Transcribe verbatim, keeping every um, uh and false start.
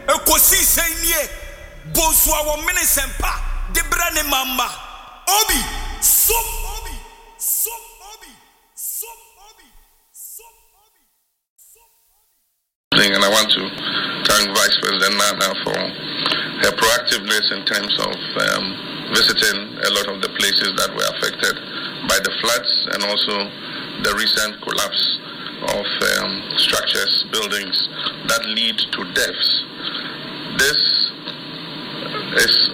Ekosi senye bonswa wo menesempa de brane mamba obi so obi so obi so obi so obi so obi. And I want to thank Vice President Nana for her proactiveness in terms of um, visiting a lot of the places that were affected by the floods and also the recent collapse of um, structures, buildings that lead to deaths. This is